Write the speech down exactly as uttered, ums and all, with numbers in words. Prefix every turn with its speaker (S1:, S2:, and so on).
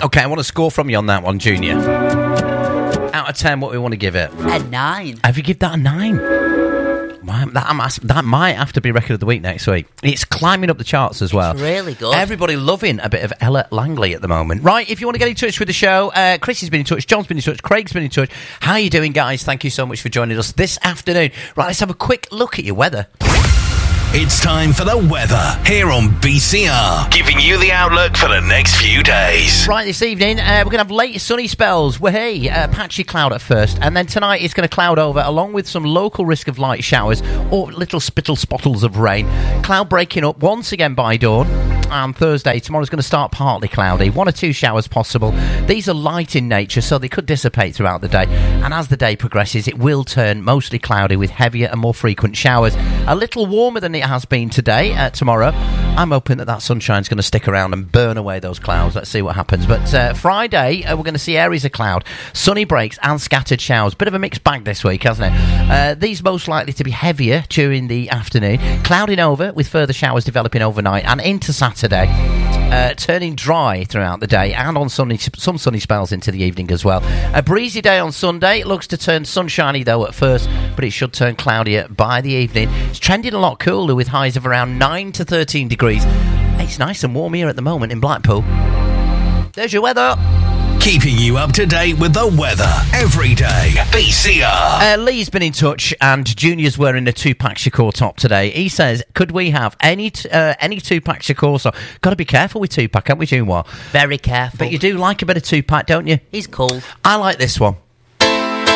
S1: Okay, I want a score from you on that one, Junior. Out of ten, what we want to give it?
S2: A nine.
S1: Have you give that a nine? That, that might have to be record of the week next week. It's climbing up the charts as well.
S2: It's really good.
S1: Everybody loving a bit of Ella Langley at the moment. Right, if you want to get in touch with the show, uh, Chris has been in touch, John's been in touch, Craig's been in touch. How are you doing, guys? Thank you so much for joining us this afternoon. Right, let's have a quick look at your weather.
S3: It's time for the weather here on B C R, giving you the outlook for the next few days.
S1: Right, this evening, uh, we're going to have late sunny spells. Well, hey, uh, patchy cloud at first, and then tonight it's going to cloud over, along with some local risk of light showers or little spittle spottles of rain. Cloud breaking up once again by dawn. And Thursday, tomorrow's going to start partly cloudy. One or two showers possible. These are light in nature, so they could dissipate throughout the day. And as the day progresses, it will turn mostly cloudy with heavier and more frequent showers. A little warmer than it has been today, uh, tomorrow. I'm hoping that that sunshine's going to stick around and burn away those clouds. Let's see what happens. But uh, Friday, uh, we're going to see areas of cloud, sunny breaks and scattered showers. Bit of a mixed bag this week, hasn't it? Uh, these most likely to be heavier during the afternoon, clouding over with further showers developing overnight and into Saturday. Uh, turning dry throughout the day and on sunny, some sunny spells into the evening as well. A breezy day on Sunday. It looks to turn sunshiny though at first, but it should turn cloudier by the evening. It's trending a lot cooler with highs of around nine to thirteen degrees. It's nice and warm here at the moment in Blackpool. There's your weather.
S3: Keeping you up to date with the weather every day. B C R.
S1: Uh, Lee's been in touch, and Junior's wearing a two-pack Shakur top today. He says, could we have any t- uh, any two-pack Shakur? So, got to be careful with two-pack, haven't we, Junior?
S2: Very careful.
S1: But you do like a bit of two-pack, don't you?
S2: He's cool.
S1: I like this one.